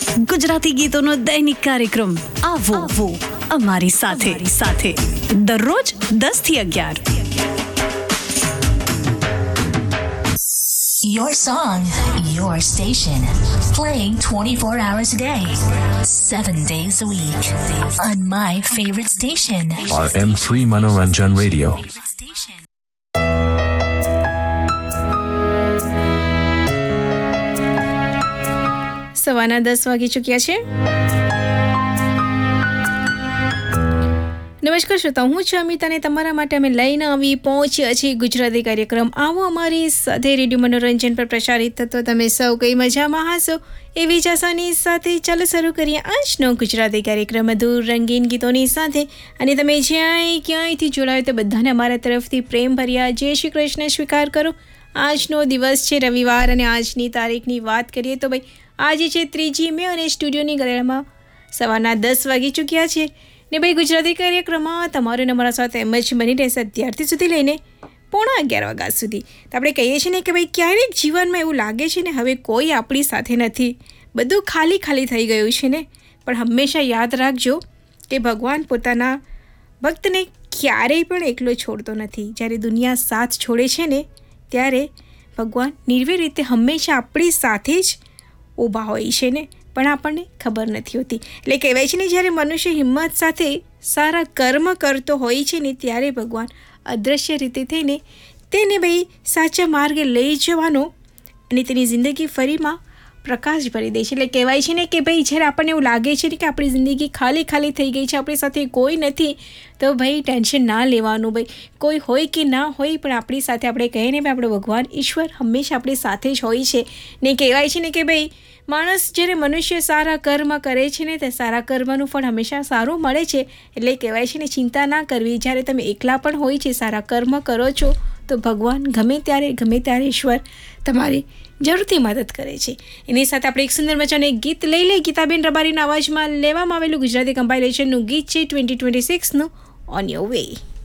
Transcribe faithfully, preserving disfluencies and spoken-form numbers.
ગુજરાતી ગીતોનો દૈનિક કાર્યક્રમ આવો આવો અમારી સાથે સાથે દરરોજ દસ થી અગિયાર. Your song, your station, playing twenty-four hours a day, seven days a week, on my favorite station, R M three Manoranjan Radio. સવારના દસ વાગી ચૂક્યા છે. નમસ્કાર શ્રોતા, હું છું અમિત અને તમારા માટે અમે લઈને આવી પહોંચ્યા છીએ ગુજરાતી કાર્યક્રમ આવો અમારી સાથે રેડિયો મનોરંજન પર પ્રસારિત થતો. તમે સૌ કઈ મજામાં હશો એવી જ આશાની સાથે ચાલો શરૂ કરીએ આજનો ગુજરાતી કાર્યક્રમ મધુર રંગીન ગીતોની સાથે. અને તમે જ્યાંય ક્યાંયથી જોડાયો તો બધાને અમારા તરફથી પ્રેમ ભર્યા જય શ્રી કૃષ્ણ સ્વીકાર કરો. આજનો દિવસ છે રવિવાર અને આજની તારીખની વાત કરીએ તો ભાઈ આજે છે ત્રીજી મે અને સ્ટુડિયોની ગળામાં સવારના દસ વાગી ચૂક્યા છે ને ભાઈ ગુજરાતી કાર્યક્રમમાં તમારું અમારા સાથે એમ જ બની રહેશે અત્યારથી સુધી લઈને પોણા અગિયાર વાગ્યા સુધી. તો આપણે કહીએ છીએ ને કે ભાઈ ક્યારેક જીવનમાં એવું લાગે છે ને હવે કોઈ આપણી સાથે નથી, બધું ખાલી ખાલી થઈ ગયું છે ને, પણ હંમેશા યાદ રાખજો કે ભગવાન પોતાના ભક્તને ક્યારેય પણ એકલો છોડતો નથી. જ્યારે દુનિયા સાથ છોડે છે ને ત્યારે ભગવાન નિર્ભય રીતે હંમેશા આપણી સાથે જ ઊભા હોય છે ને, પણ આપણને ખબર નથી હોતી. એટલે કહેવાય છે ને જ્યારે મનુષ્ય હિંમત સાથે સારા કર્મ કરતો હોય છે ને ત્યારે ભગવાન અદૃશ્ય રીતે થઈને તેને ભાઈ સાચા માર્ગે લઈ જવાનો અને તેની જિંદગી ફરીમાં પ્રકાશ ભરી દે છે. એટલે કહેવાય છે ને કે ભાઈ જ્યારે આપણને એવું લાગે છે ને કે આપણી જિંદગી ખાલી ખાલી થઈ ગઈ છે, આપણી સાથે કોઈ નથી, તો ભાઈ ટેન્શન ના લેવાનું. ભાઈ કોઈ હોય કે ના હોય પણ આપણી સાથે આપણે કહીએ ને ભાઈ આપણો ભગવાન ઈશ્વર હંમેશા આપણી સાથે જ હોય છે. ને કહેવાય છે ને કે ભાઈ માણસ જ્યારે મનુષ્ય સારા કર્મ કરે છે ને તે સારા કર્મનું ફળ હંમેશા સારું મળે છે. એટલે કહેવાય છે ને ચિંતા ના કરવી. જ્યારે તમે એકલા પણ હોય છે સારા કર્મ કરો છો તો ભગવાન ગમે ત્યારે ગમે ત્યારે ઈશ્વર તમારી જરૂરથી મદદ કરે છે. એની સાથે આપણે એક સુંદર મજાનું એક ગીત લઈ લઈએ. ગીતાબેન રબારીના અવાજમાં લેવામાં આવેલું ગુજરાતી કમ્પાઇલેશનનું ગીત છે twenty twenty સિક્સનું on your way.